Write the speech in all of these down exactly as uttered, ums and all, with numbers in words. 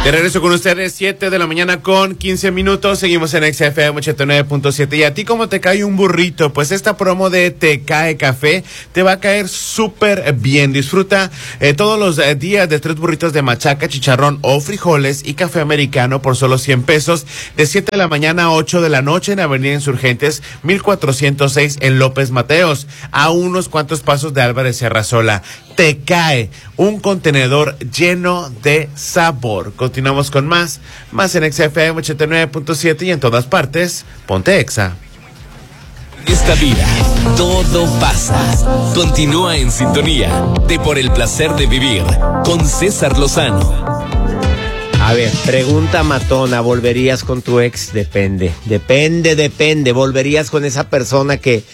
De regreso con ustedes, siete de la mañana con quince minutos. Seguimos en X F M ochenta y nueve punto siete. ¿Y a ti cómo te cae un burrito? Pues esta promo de Te Cae Café te va a caer súper bien. Disfruta eh, todos los eh, días de tres burritos de machaca, chicharrón o frijoles y café americano por solo cien pesos. De siete de la mañana a ocho de la noche en Avenida Insurgentes, mil cuatrocientos seis en López Mateos. A unos cuantos pasos de Álvarez Serrazola. Te Cae, un contenedor lleno de sabor. Continuamos con más, más en X F M ochenta y nueve punto siete y en todas partes, ponte Exa. En esta vida, todo pasa. Continúa en sintonía de Por el Placer de Vivir, con César Lozano. A ver, pregunta matona, ¿volverías con tu ex? Depende, depende, depende. ¿Volverías con esa persona que...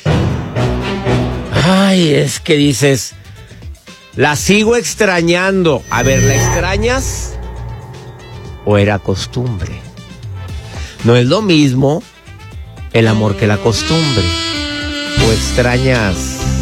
Ay, es que dices... La sigo extrañando. A ver, ¿la extrañas? ¿O era costumbre? No es lo mismo el amor que la costumbre. ¿O extrañas?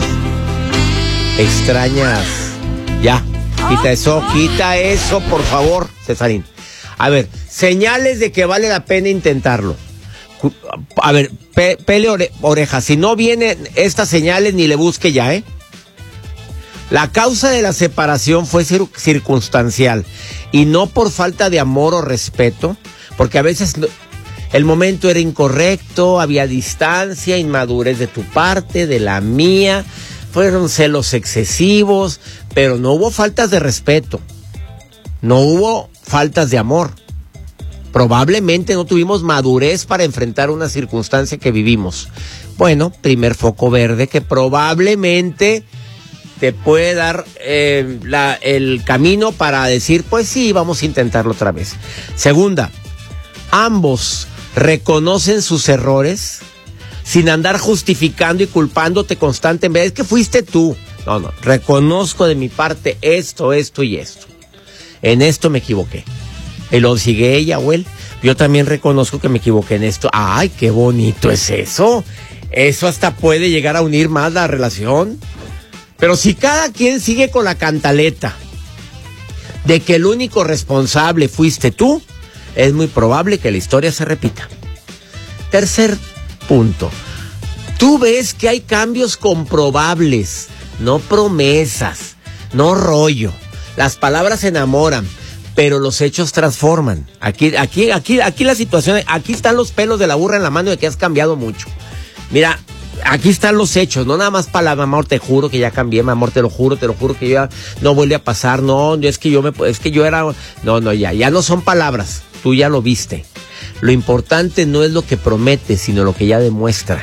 Extrañas. Ya, quita eso, quita eso, por favor, Cesarín. A ver, señales de que vale la pena intentarlo. A ver, pe, pele ore, oreja. Si no vienen estas señales, ni le busque ya, ¿eh? La causa de la separación fue cir- circunstancial y no por falta de amor o respeto, porque a veces el momento era incorrecto, había distancia, inmadurez de tu parte, de la mía, fueron celos excesivos, pero no hubo faltas de respeto, no hubo faltas de amor. Probablemente no tuvimos madurez para enfrentar una circunstancia que vivimos. Bueno, primer foco verde que probablemente... te puede dar eh, la, el camino para decir, pues sí, vamos a intentarlo otra vez. Segunda, ambos reconocen sus errores sin andar justificando y culpándote constantemente. Es que fuiste tú. No, no, reconozco de mi parte esto, esto y esto. En esto me equivoqué. Y lo sigue ella o él. Yo también reconozco que me equivoqué en esto. Ay, qué bonito es eso. Eso hasta puede llegar a unir más la relación. Pero si cada quien sigue con la cantaleta de que el único responsable fuiste tú, es muy probable que la historia se repita. Tercer punto. Tú ves que hay cambios comprobables, no promesas, no rollo. Las palabras enamoran, pero los hechos transforman. Aquí, aquí, aquí, aquí la situación, aquí están los pelos de la burra en la mano de que has cambiado mucho. Mira, aquí están los hechos, no nada más palabras, amor, te juro que ya cambié, mi amor, te lo juro, te lo juro que ya no vuelve a pasar, no, es que yo me, es que yo era, no, no, ya, ya no son palabras, tú ya lo viste. Lo importante no es lo que promete, sino lo que ya demuestra.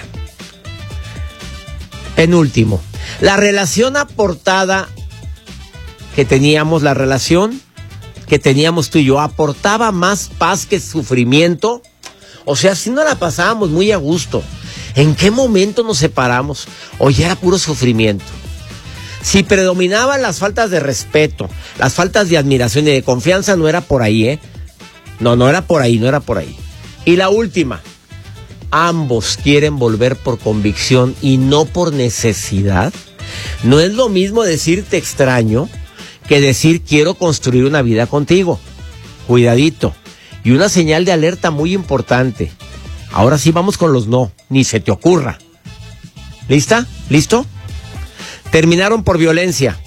Penúltimo, la relación aportada que teníamos, la relación que teníamos tú y yo, ¿aportaba más paz que sufrimiento? O sea, si no la pasábamos muy a gusto. ¿En qué momento nos separamos? ¿O ya era puro sufrimiento? Si predominaban las faltas de respeto, las faltas de admiración y de confianza, no era por ahí, ¿eh? No, no era por ahí, no era por ahí. Y la última, ambos quieren volver por convicción y no por necesidad. No es lo mismo decir te extraño que decir quiero construir una vida contigo. Cuidadito. Y una señal de alerta muy importante. Ahora sí vamos con los no, ni se te ocurra. ¿Lista? ¿Listo? Terminaron por violencia.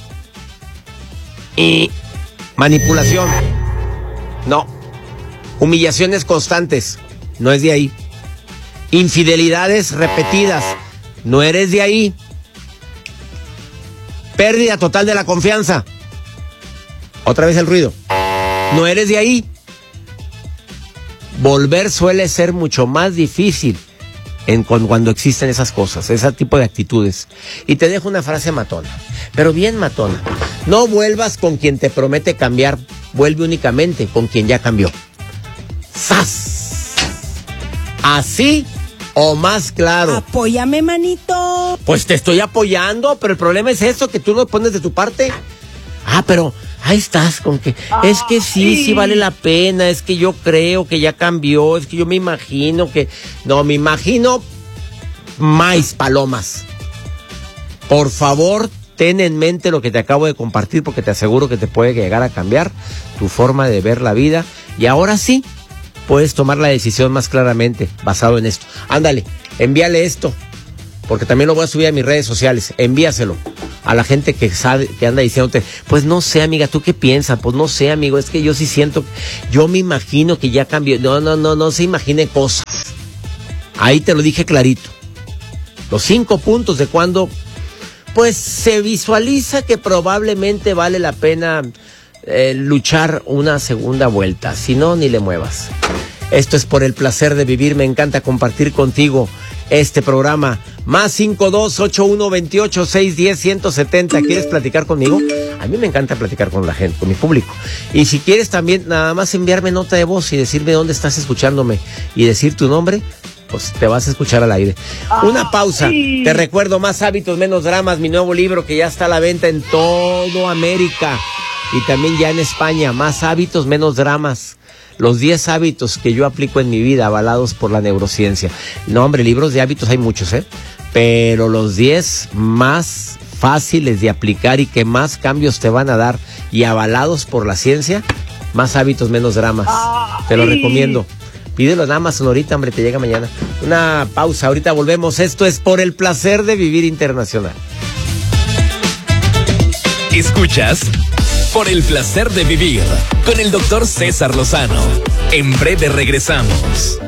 Y manipulación. No. Humillaciones constantes. No es de ahí. Infidelidades repetidas. No eres de ahí. Pérdida total de la confianza. Otra vez el ruido. No eres de ahí. Volver suele ser mucho más difícil en cuando existen esas cosas, ese tipo de actitudes. Y te dejo una frase matona, pero bien matona. No vuelvas con quien te promete cambiar, vuelve únicamente con quien ya cambió. ¡Sas! Así o más claro. Apóyame, manito. Pues te estoy apoyando, pero el problema es eso, que tú no pones de tu parte. Ah, pero ahí estás con que, ah, es que sí, sí, sí vale la pena, es que yo creo que ya cambió, es que yo me imagino que, no, me imagino maíz, palomas. Por favor, ten en mente lo que te acabo de compartir, porque te aseguro que te puede llegar a cambiar tu forma de ver la vida. Y ahora sí, puedes tomar la decisión más claramente, basado en esto. Ándale, envíale esto, porque también lo voy a subir a mis redes sociales. Envíaselo a la gente que sabe, que anda diciéndote, pues no sé, amiga, ¿tú qué piensas? Pues no sé, amigo, es que yo sí siento, yo me imagino que ya cambió. No, no, no, no se imagine cosas. Ahí te lo dije clarito. Los cinco puntos de cuando, pues se visualiza que probablemente vale la pena eh, luchar una segunda vuelta. Si no, ni le muevas. Esto es Por el Placer de Vivir. Me encanta compartir contigo este programa. Más cinco dos ocho uno veintiocho seis diez ciento setenta. ¿Quieres platicar conmigo? A mí me encanta platicar con la gente, con mi público. Y si quieres también nada más enviarme nota de voz y decirme dónde estás escuchándome y decir tu nombre, pues te vas a escuchar al aire. Una pausa. Te recuerdo, Más Hábitos, Menos Dramas, mi nuevo libro que ya está a la venta en todo América y también ya en España. Más Hábitos, Menos Dramas. Los diez hábitos que yo aplico en mi vida, avalados por la neurociencia. No, hombre, libros de hábitos hay muchos, ¿eh? Pero los diez más fáciles de aplicar y que más cambios te van a dar y avalados por la ciencia, Más Hábitos, Menos Dramas. Te lo recomiendo. Pídelo en Amazon ahorita, hombre, te llega mañana. Una pausa, ahorita volvemos. Esto es Por el Placer de Vivir Internacional. Escuchas Por el Placer de Vivir con el doctor César Lozano. En breve regresamos.